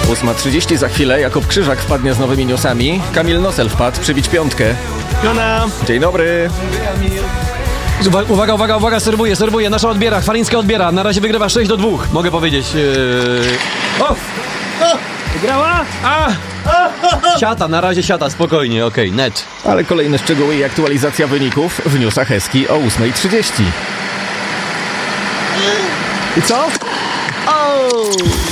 8:30 za chwilę. Jakub Krzyżak wpadnie z nowymi newsami. Kamil Nosel wpadł przybić piątkę. Piona. Dzień dobry. Uwaga, serwuje, nasza odbiera, Chwalińska odbiera, na razie wygrywa 6-2, mogę powiedzieć. Wygrała? Siata, na razie siata, spokojnie, okej, net. Ale kolejne szczegóły i aktualizacja wyników w newsach Eski o 8:30. I co?